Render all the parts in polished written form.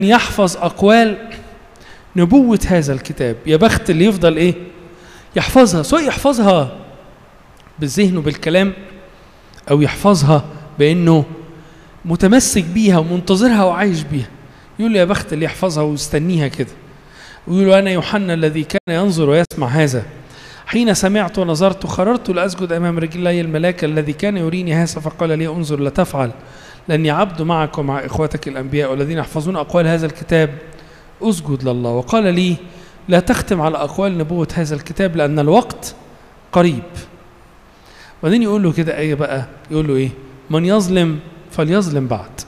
يحفظ أقوال نبوة هذا الكتاب. يا بخت اللي يفضل إيه؟ يحفظها، سواء يحفظها بالذهن وبالكلام أو يحفظها بأنه متمسك بيها ومنتظرها وعايش بيها. يقول له يا بخت اللي يحفظها ويستنيها كده. ويقول له أنا يوحنا الذي كان ينظر ويسمع هذا، حين سمعت ونظرت خررت لأسجد أمام رجلي الملاك الذي كان يريني هذا، فقال لي انظر لا تفعل، لأني عبد معك ومع إخوتك الأنبياء والذين يحفظون أقوال هذا الكتاب، أسجد لله. وقال لي لا تختم على أقوال نبوة هذا الكتاب لأن الوقت قريب. وبعدين يقول له كده آية بقى، يقول له إيه؟ من يظلم فليظلم بعد،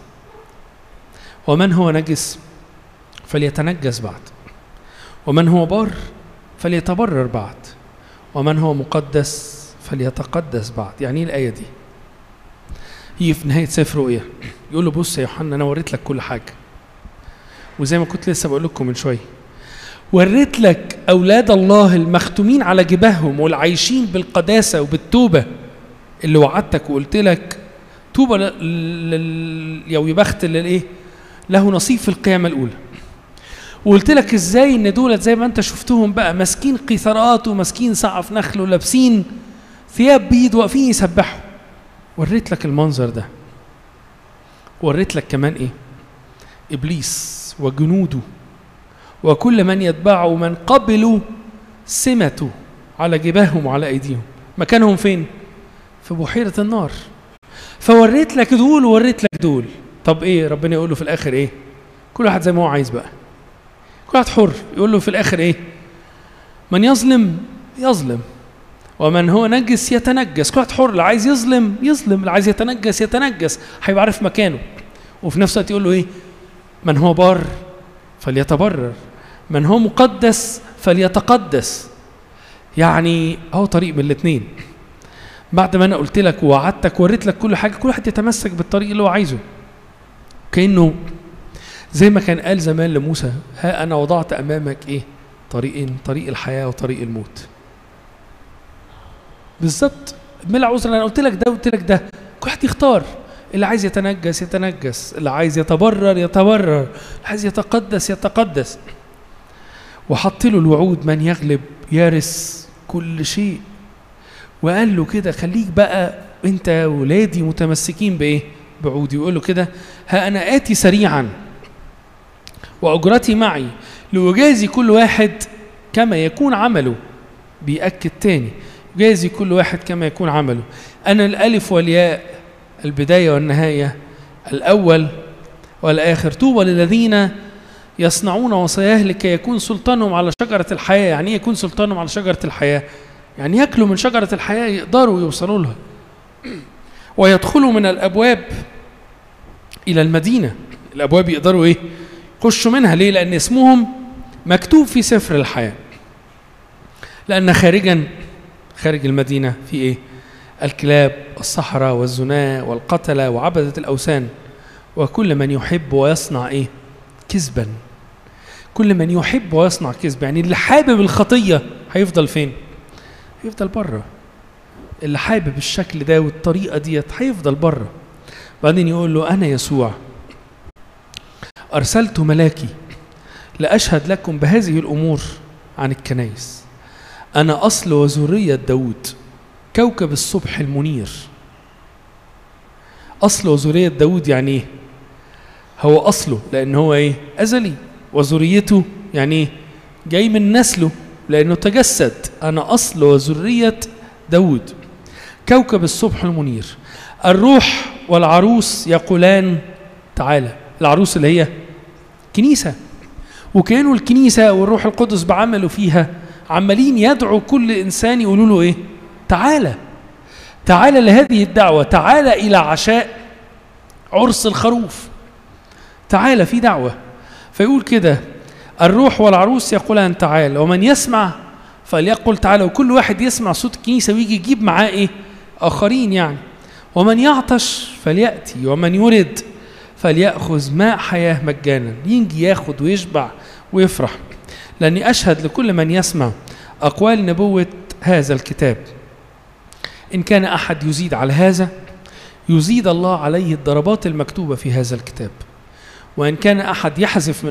ومن هو نجس فليتنجس بعد، ومن هو بار فليتبرر بعد، ومن هو مقدس فليتقدس بعد. يعني ايه الآية دي؟ هي في نهاية سفر رؤيا يقول له بص يا يوحنا أنا وريت لك كل حاجة، وزي ما كنت لسه بقول لكم من شوية وريت لك أولاد الله المختومين على جباههم والعايشين بالقداسة وبالتوبة اللي وعدتك وقلت لك توبة يا بخت اللي ايه له نصيب في القيامة الأولى. وقلت لك ازاي ان دولت زي ما انت شفتهم بقى ماسكين قيثارات وماسكين سعف نخل ولابسين ثياب بيض واقفين يسبحوا. وريت لك المنظر ده. وريت لك كمان ايه؟ ابليس وجنوده وكل من يتبعه ومن قبلوا سمته على جباههم وعلى ايديهم. مكانهم فين؟ في بحيرة النار. فوريت لك دول ووريت لك دول. طب ايه ربنا يقول له في الاخر ايه؟ كل واحد زي ما هو عايز بقى، كل واحد حر. يقول له في الاخر ايه؟ من يظلم يظلم، ومن هو نجس يتنجس. كل واحد حر، اللي عايز يظلم يظلم، اللي عايز يتنجس يتنجس، هيبقى عارف مكانه. وفي نفس الوقت يقول له ايه؟ من هو بار فليتبرر، من هو مقدس فليتقدس. يعني هو طريق من الاثنين. بعد ما انا قلت لك ووعدتك ووريت لك كل حاجه، كل واحد يتمسك بالطريق اللي هو عايزه. كأنه زي ما كان قال زمان لموسى ها انا وضعت امامك ايه؟ طريقين، طريق الحياه وطريق الموت. بالظبط. بلا عذر، انا قلت لك ده وقلت لك ده، كل واحد يختار. اللي عايز يتنجس يتنجس، اللي عايز يتبرر يتبرر، اللي عايز يتقدس يتقدس. وحط له الوعود من يغلب يرث كل شيء. وقال له كده خليك بقى انت ولادي متمسكين بايه؟ بعودي. ويقول له كده ها انا اتي سريعا واجرتي معي لأجازي كل واحد كما يكون عمله. بيأكد تاني جازي كل واحد كما يكون عمله. انا الالف والياء، البدايه والنهايه، الاول والاخر. طوبى للذين يصنعون وصاياه لكي يكون سلطانهم على شجره الحياه. يعني ايه يكون سلطانهم على شجره الحياه؟ يعني ياكلوا من شجره الحياه، يقدروا يوصلوا لها. ويدخلوا من الابواب الى المدينه. الابواب يقدروا ايه؟ يخشوا منها. ليه؟ لان اسمهم مكتوب في سفر الحياه. لان خارج المدينه في ايه؟ الكلاب والسحرة والزنا والقتلة وعبدة الأوثان وكل من يحب ويصنع إيه؟ كذبا. كل من يحب ويصنع كذب. يعني اللي حابب الخطية هيفضل فين؟ هيفضل بره. اللي حابب الشكل ده والطريقة ديت هيفضل بره. بعدين يقول له أنا يسوع أرسلت ملاكي لأشهد لكم بهذه الأمور عن الكنائس. أنا أصل وذرية داود، كوكب الصبح المنير. أصل وذرية داود يعني إيه؟ هو أصله لأنه هو إيه؟ أزلي. وذريته يعني إيه؟ جاي من نسله لأنه تجسد. أنا أصل وذرية داود، كوكب الصبح المنير. الروح والعروس يقولان تعالى. العروس اللي هي كنيسة، وكانوا الكنيسة والروح القدس بعملوا فيها عمالين يدعو كل إنسان يقولوا له إيه؟ تعالى، تعالى لهذه الدعوة، تعالى إلى عشاء عرس الخروف، تعالى في دعوة. فيقول كده الروح والعروس يقولان تعالى، ومن يسمع فليقل تعالى. وكل واحد يسمع صوت الكنيسة ويجي يجيب معاه إيه؟ آخرين يعني. ومن يعطش فليأتي، ومن يرد فليأخذ ماء حياة مجانا. ينجي ياخد ويشبع ويفرح. لأني أشهد لكل من يسمع أقوال نبوة هذا الكتاب. إن كان أحد يزيد على هذا يزيد الله عليه الضربات المكتوبة في هذا الكتاب. وإن كان أحد يحذف من